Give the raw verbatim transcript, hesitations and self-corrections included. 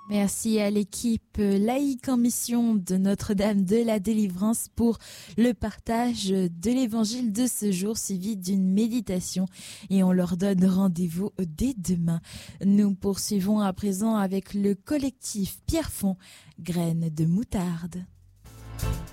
Merci à l'équipe laïque en mission de Notre-Dame de la Délivrance pour le partage de l'évangile de ce jour suivi d'une méditation et on leur donne rendez-vous dès demain. Nous poursuivons à présent avec le collectif Pierrefonds, graines de moutarde.